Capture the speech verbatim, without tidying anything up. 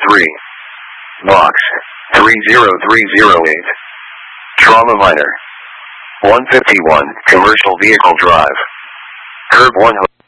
three. Box three zero three zero eight. Trauma minor. one fifty-one, commercial vehicle drive. Curb one.